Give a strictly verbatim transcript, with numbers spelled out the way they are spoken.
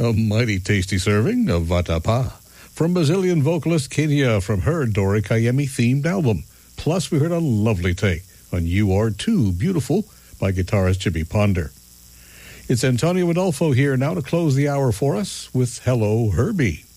A mighty tasty serving of vatapá from Brazilian vocalist Kenya from her Dora Kayemi themed album. Plus, we heard a lovely take on You Are Too Beautiful by guitarist Jimmy Ponder. It's Antonio Adolfo here now to close the hour for us with Hello Herbie.